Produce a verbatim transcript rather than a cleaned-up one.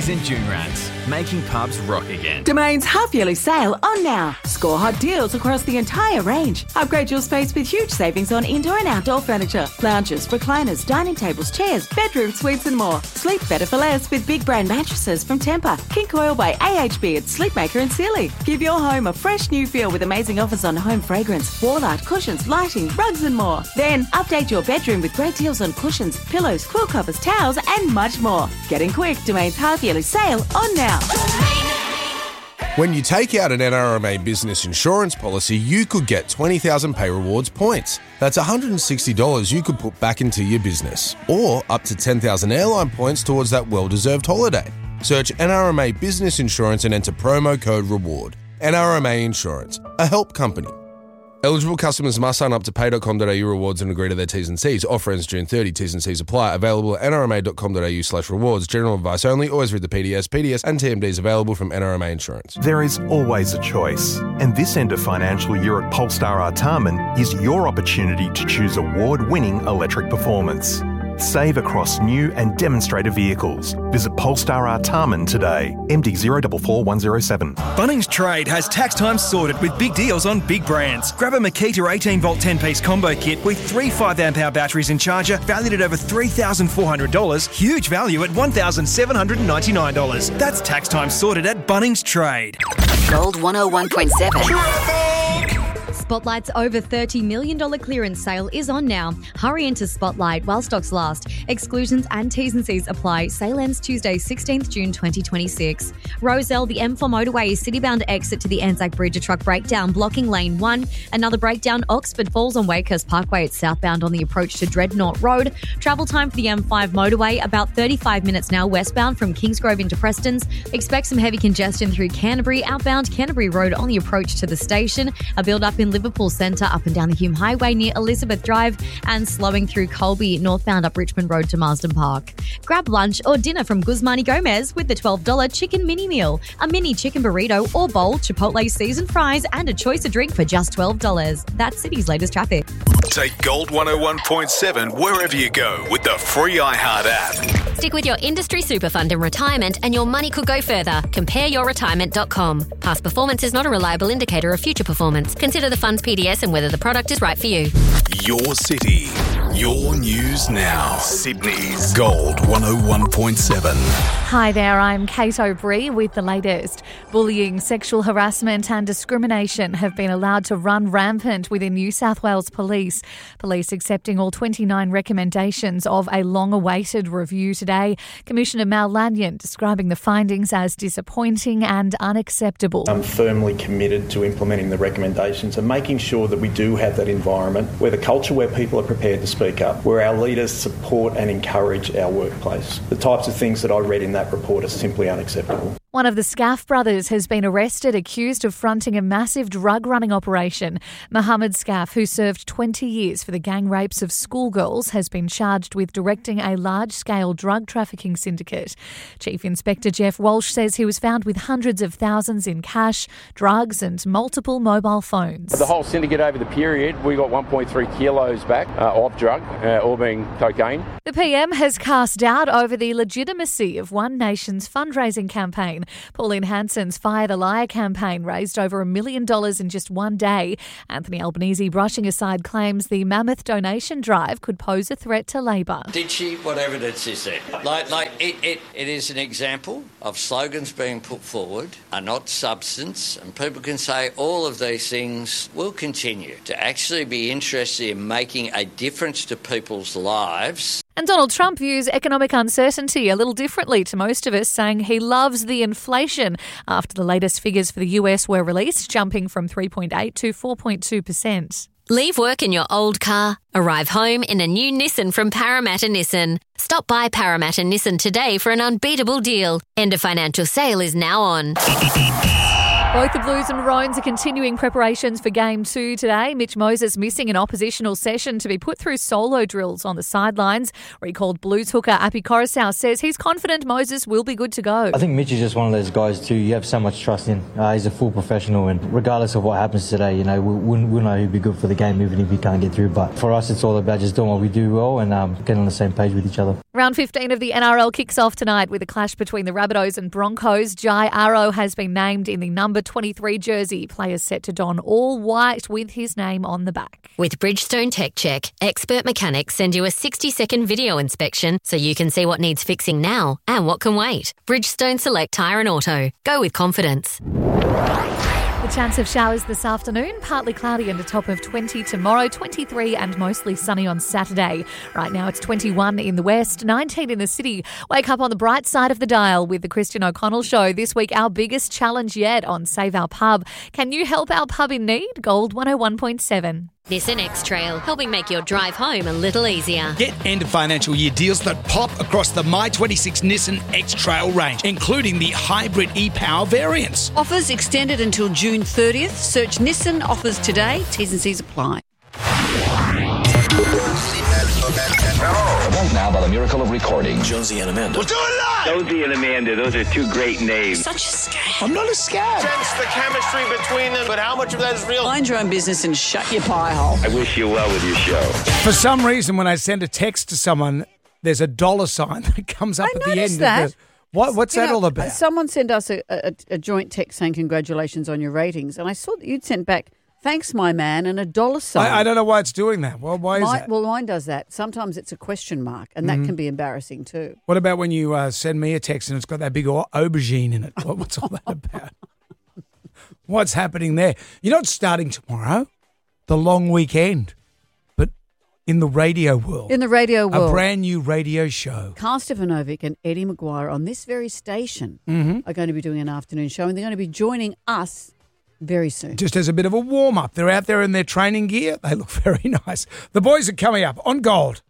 and Dune Rats, making pubs rock again. Domain's half-yearly sale on now. Score hot deals across the entire range. Upgrade your space with huge savings on indoor and outdoor furniture, lounges, recliners, dining tables, chairs, bedroom suites and more. Sleep better for less with big brand mattresses from Tempur, King Coil by A H B at Sleepmaker and Sealy. Give your home a fresh new feel with amazing offers on home fragrance, wall art, cushions, lighting, rugs and more. Then update your bedroom with great deals on cushions, pillows, quilt covers, towels and much more. Get in quick. Domain's half-yearly sale on now. When you take out an N R M A business insurance policy, you could get twenty thousand Pay Rewards points. That's one hundred sixty dollars you could put back into your business, or up to ten thousand airline points towards that well-deserved holiday. Search N R M A Business Insurance and enter promo code REWARD. N R M A Insurance, a help company. Eligible customers must sign up to pay dot com dot a u rewards and agree to their T's and C's. Offer ends June thirtieth. T's and C's apply. Available at n r m a dot com dot a u slash rewards. General advice only. Always read the P D S. P D S and T M Ds available from N R M A Insurance. There is always a choice. And this end of financial year at Polestar Artarmon is your opportunity to choose award-winning electric performance. Save across new and demonstrator vehicles. Visit Polestar Artarmon today. M D zero four four one zero seven. Bunnings Trade has tax time sorted with big deals on big brands. Grab a Makita eighteen volt ten piece combo kit with three five amp hour batteries and charger valued at over three thousand four hundred dollars. Huge value at one thousand seven hundred ninety-nine dollars. That's tax time sorted at Bunnings Trade. Gold one oh one point seven. Spotlight's over thirty million dollars clearance sale is on now. Hurry into Spotlight while stocks last. Exclusions and T's and C's apply. Sale ends Tuesday, sixteenth of June twenty twenty-six. Rozelle, the M four motorway is city-bound exit to the Anzac Bridge. A truck breakdown blocking lane one. Another breakdown, Oxford Falls on Wakehurst Parkway. It's southbound on the approach to Dreadnought Road. Travel time for the M five motorway, about thirty-five minutes now westbound from Kingsgrove into Prestons. Expect some heavy congestion through Canterbury. Outbound Canterbury Road on the approach to the station. A build-up in Liverpool Centre up and down the Hume Highway near Elizabeth Drive, and slowing through Colby northbound up Richmond Road to Marsden Park. Grab lunch or dinner from Guzmani Gomez with the twelve dollars chicken mini meal, a mini chicken burrito or bowl, Chipotle seasoned fries and a choice of drink for just twelve dollars. That's City's latest traffic. Take Gold one oh one point seven wherever you go with the free iHeart app. Stick with your industry super fund in retirement and your money could go further. compare your retirement dot com. Past performance is not a reliable indicator of future performance. Consider the fund's P D S and whether the product is right for you. Your city, your news now. Sydney's Gold one oh one point seven. Hi there, I'm Kate O'Brien with the latest. Bullying, sexual harassment and discrimination have been allowed to run rampant within New South Wales Police. Police accepting all twenty-nine recommendations of a long-awaited review today. Commissioner Mal Lanyon describing the findings as disappointing and unacceptable. I'm firmly committed to implementing the recommendations and making sure that we do have that environment where the culture where people are prepared to speak up, where our leaders support and encourage our workplace. The types of things that I read in that report are simply unacceptable. One of the Scaff brothers has been arrested accused of fronting a massive drug-running operation. Mohammed Scaff, who served twenty years for the gang rapes of schoolgirls, has been charged with directing a large-scale drug trafficking syndicate. Chief Inspector Jeff Walsh says he was found with hundreds of thousands in cash, drugs and multiple mobile phones. The whole syndicate over the period, we got one point three kilos back uh, of drug, uh, all being cocaine. The P M has cast doubt over the legitimacy of One Nation's fundraising campaign. Pauline Hanson's Fire the Liar campaign raised over a million dollars in just one day. Anthony Albanese brushing aside claims the mammoth donation drive could pose a threat to Labor. Did she? What evidence is there? Like, like it, it, it is an example of slogans being put forward are not substance, and people can say all of these things will continue. To actually be interested in making a difference to people's lives. And Donald Trump views economic uncertainty a little differently to most of us, saying he loves the inflation after the latest figures for the U S were released, jumping from three point eight to four point two percent. Leave work in your old car. Arrive home in a new Nissan from Parramatta Nissan. Stop by Parramatta Nissan today for an unbeatable deal. End of financial sale is now on. Both the Blues and Maroons are continuing preparations for Game two today. Mitch Moses missing an oppositional session to be put through solo drills on the sidelines. Recalled Blues hooker Api Coruscant says he's confident Moses will be good to go. I think Mitch is just one of those guys too you have so much trust in. Uh, he's a full professional, and regardless of what happens today, you know, we'll, we'll know he'll be good for the game even if he can't get through. But for us, it's all about just doing what we do well and um, getting on the same page with each other. Round fifteen of the N R L kicks off tonight with a clash between the Rabbitohs and Broncos. Jai Arrow has been named in the number twenty-three jersey. Players set to don all white with his name on the back. With Bridgestone Tech Check, expert mechanics send you a sixty-second video inspection so you can see what needs fixing now and what can wait. Bridgestone Select Tyre and Auto. Go with confidence. The chance of showers this afternoon, partly cloudy and a top of twenty tomorrow, twenty-three and mostly sunny on Saturday. Right now it's twenty-one in the west, nineteen in the city. Wake up on the bright side of the dial with the Christian O'Connell Show. This week, our biggest challenge yet on Save Our Pub. Can you help our pub in need? Gold one oh one point seven. Nissan X-Trail, helping make your drive home a little easier. Get end of financial year deals that pop across the My twenty-six Nissan X-Trail range, including the hybrid e-Power variants. Offers extended until June thirtieth. Search Nissan offers today. T's and C's apply. Right now, by the miracle of recording, Jonesy and Amanda. We'll do it live! Jonesy and Amanda, those are two great names. Such a scam. I'm not a scam. Sense the chemistry between them, but how much of that is real? Mind your own business and shut your pie hole. I wish you well with your show. For some reason, when I send a text to someone, there's a dollar sign that comes up I at the end that. of the... What, what's you that know, all about? Someone sent us a, a, a joint text saying congratulations on your ratings, and I saw that you'd sent back, thanks, my man, and a dollar sign. I, I don't know why it's doing that. Well, why is mine, that? Well, mine does that. Sometimes it's a question mark, and Mhm. that can be embarrassing too. What about when you uh, send me a text and it's got that big au- aubergine in it? What, what's all that about? What's happening there? You know what's starting tomorrow? The long weekend. But in the radio world. In the radio world. A brand new radio show. Carl Stefanovic and Eddie Maguire on this very station Mhm. are going to be doing an afternoon show, and they're going to be joining us very soon. Just as a bit of a warm-up. They're out there in their training gear. They look very nice. The boys are coming up on Gold.